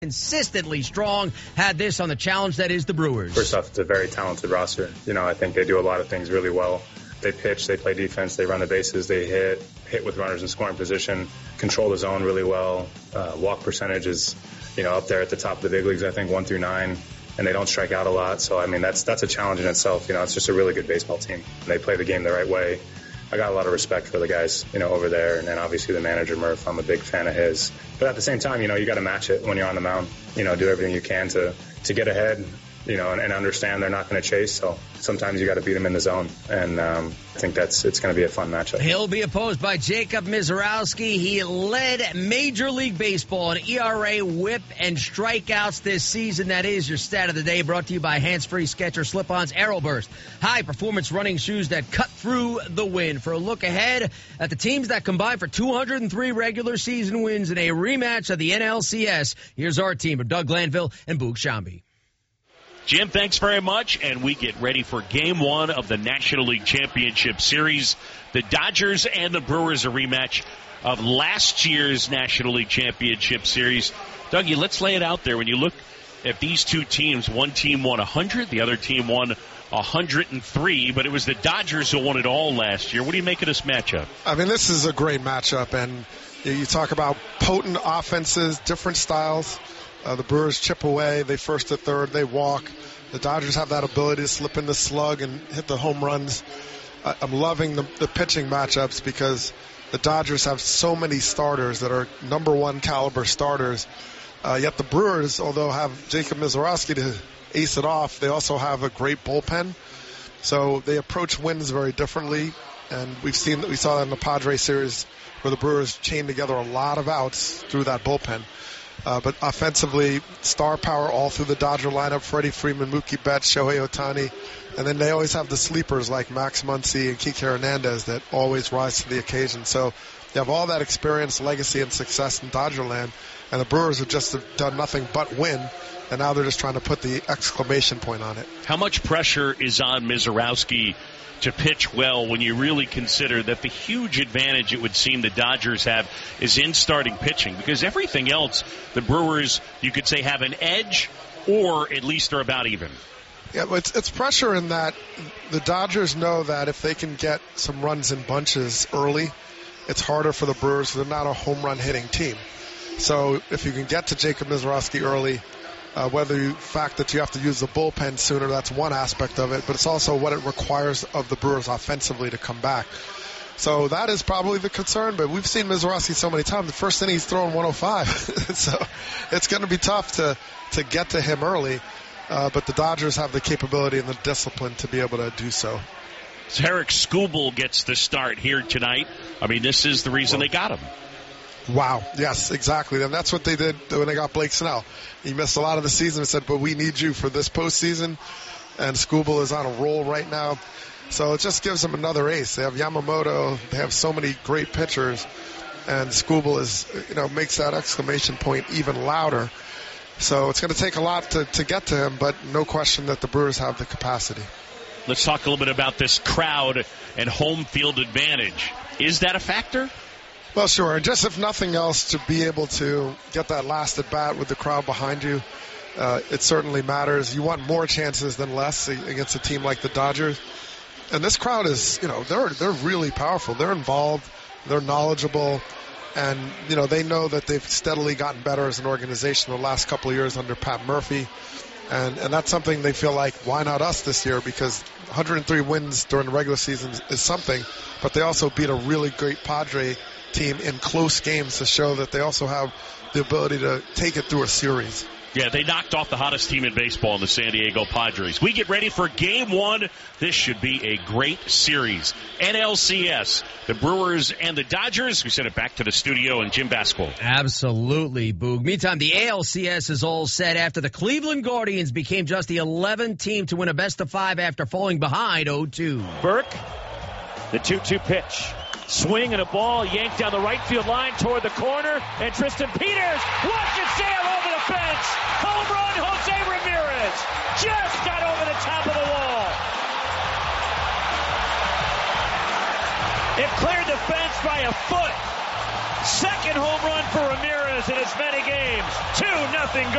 consistently strong, had this on the challenge that is the Brewers. First off, it's a very talented roster. I think they do a lot of things really well. They pitch, they play defense, they run the bases, they hit with runners in scoring position, control the zone really well. Walk percentage is, up there at the top of the big leagues, I think 1 through 9, and they don't strike out a lot. So, that's a challenge in itself. It's just a really good baseball team. They play the game the right way. I got a lot of respect for the guys, over there, and then obviously the manager, Murph, I'm a big fan of his. But at the same time, you got to match it when you're on the mound. Do everything you can to get ahead, and understand they're not going to chase. So sometimes you got to beat them in the zone, and I think it's going to be a fun matchup. He'll be opposed by Jacob Misiorowski. He led Major League Baseball in ERA, whip, and strikeouts this season. That is your stat of the day, brought to you by Hands-Free Skechers Slip-Ons Aeroburst, high-performance running shoes that cut through the wind. For a look ahead at the teams that combine for 203 regular season wins in a rematch of the NLCS, here's our team of Doug Glanville and Boog Shambi. Jim, thanks very much, and we get ready for Game 1 of the National League Championship Series. The Dodgers and the Brewers, a rematch of last year's National League Championship Series. Dougie, let's lay it out there. When you look at these two teams, one team won 100, the other team won 103, but it was the Dodgers who won it all last year. What do you make of this matchup? This is a great matchup, and you talk about potent offenses, different styles. The Brewers chip away. They first to third. They walk. The Dodgers have that ability to slip in the slug and hit the home runs. I'm loving the pitching matchups because the Dodgers have so many starters that are number one caliber starters. Yet the Brewers, although have Jacob Misiorowski to ace it off, they also have a great bullpen. So they approach wins very differently. And we saw that in the Padres series where the Brewers chained together a lot of outs through that bullpen. But offensively, star power all through the Dodger lineup, Freddie Freeman, Mookie Betts, Shohei Ohtani. And then they always have the sleepers like Max Muncy and Kike Hernandez that always rise to the occasion. So you have all that experience, legacy, and success in Dodgerland. And the Brewers have just done nothing but win. And now they're just trying to put the exclamation point on it. How much pressure is on Misiorowski to pitch well when you really consider that the huge advantage it would seem the Dodgers have is in starting pitching? Because everything else, the Brewers, you could say, have an edge or at least are about even. Yeah, but it's pressure in that the Dodgers know that if they can get some runs in bunches early, it's harder for the Brewers. They're not a home run hitting team. So if you can get to Jacob Misiorowski early, whether you fact that you have to use the bullpen sooner, that's one aspect of it, but it's also what it requires of the Brewers offensively to come back. So that is probably the concern, but we've seen Misiorowski so many times. The first inning he's throwing 105, so it's going to be tough to get to him early, but the Dodgers have the capability and the discipline to be able to do so. So Eric Skubal gets the start here tonight. This is the reason they got him. Wow. Yes, exactly. And that's what they did when they got Blake Snell. He missed a lot of the season and said, but we need you for this postseason. And Skubal is on a roll right now. So it just gives them another ace. They have Yamamoto. They have so many great pitchers. And Skubal makes that exclamation point even louder. So it's going to take a lot to get to him, but no question that the Brewers have the capacity. Let's talk a little bit about this crowd and home field advantage. Is that a factor? Well, sure. And just if nothing else, to be able to get that last at bat with the crowd behind you, it certainly matters. You want more chances than less against a team like the Dodgers. And this crowd is, they're really powerful. They're involved. They're knowledgeable. And, they know that they've steadily gotten better as an organization the last couple of years under Pat Murphy. And that's something they feel like, why not us this year? Because 103 wins during the regular season is something. But they also beat a really great Padre team in close games to show that they also have the ability to take it through a series. Yeah, they knocked off the hottest team in baseball in the San Diego Padres. We get ready for Game 1. This should be a great series. NLCS, the Brewers and the Dodgers. We send it back to the studio and Jim Basco. Absolutely, Boog. Meantime, the ALCS is all set after the Cleveland Guardians became just the 11th team to win a best-of-5 after falling behind 0-2. Burke, the 2-2 pitch. Swing and a ball yanked down the right field line toward the corner, and Tristan Peters watch it sail over the fence. Home run, Jose Ramirez just got over the top of the wall. It cleared the fence by a foot. Second home run for Ramirez in as many games. 2-0